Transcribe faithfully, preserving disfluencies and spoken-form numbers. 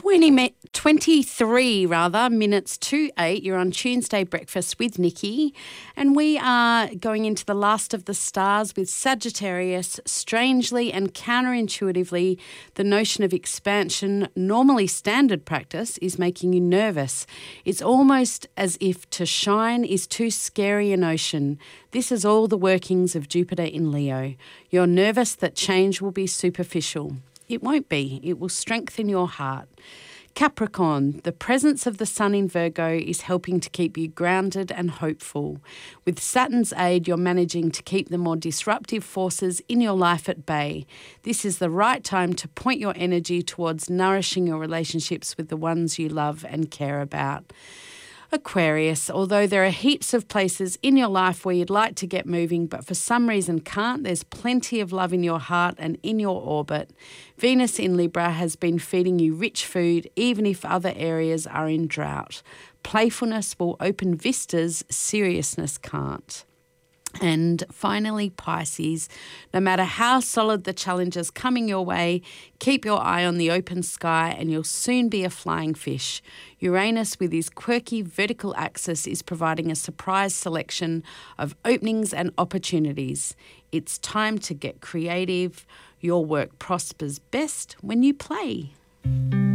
twenty mi- twenty-three rather, minutes to eight. You're on Tuesday Breakfast with Nikki, and we are going into the last of the stars with Sagittarius. Strangely and counterintuitively, the notion of expansion, normally standard practice, is making you nervous. It's almost as if to shine is too scary a notion. This is all the workings of Jupiter in Leo. You're nervous that change will be superficial. It won't be. It will strengthen your heart. Capricorn, the presence of the sun in Virgo is helping to keep you grounded and hopeful. With Saturn's aid, you're managing to keep the more disruptive forces in your life at bay. This is the right time to point your energy towards nourishing your relationships with the ones you love and care about. Aquarius, although there are heaps of places in your life where you'd like to get moving but for some reason can't, there's plenty of love in your heart and in your orbit. Venus in Libra has been feeding you rich food even if other areas are in drought. Playfulness will open vistas, seriousness can't. And finally, Pisces, no matter how solid the challenges coming your way, keep your eye on the open sky and you'll soon be a flying fish. Uranus, with his quirky vertical axis, is providing a surprise selection of openings and opportunities. It's time to get creative. Your work prospers best when you play.